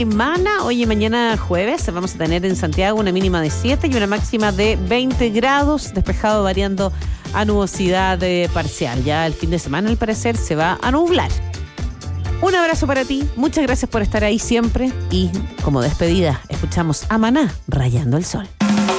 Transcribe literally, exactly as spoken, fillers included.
Semana, hoy y mañana jueves vamos a tener en Santiago una mínima de siete y una máxima de veinte grados, despejado variando a nubosidad eh, parcial. Ya el fin de semana al parecer se va a nublar. Un abrazo para ti, muchas gracias por estar ahí siempre y como despedida escuchamos a Maná, Rayando el Sol.